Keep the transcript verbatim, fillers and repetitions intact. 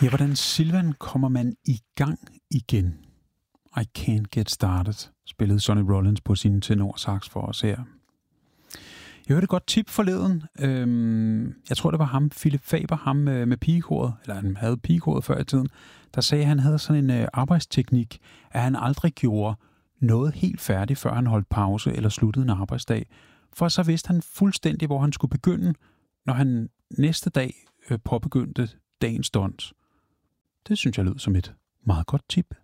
Ja, hvordan Sylvan kommer man i gang igen? I Can't Get Started, spillede Sonny Rollins på sin tenorsax for os her. Jeg hørte et godt tip forleden. Øhm, jeg tror, det var ham, Philip Faber, ham med, med pigekoret, eller han havde pigekoret før i tiden, der sagde, at han havde sådan en øh, arbejdsteknik, at han aldrig gjorde noget helt færdigt, før han holdt pause eller sluttede en arbejdsdag. For så vidste han fuldstændig, hvor han skulle begynde, når han næste dag øh, påbegyndte dagens dons. Det synes jeg lød som et meget godt tip.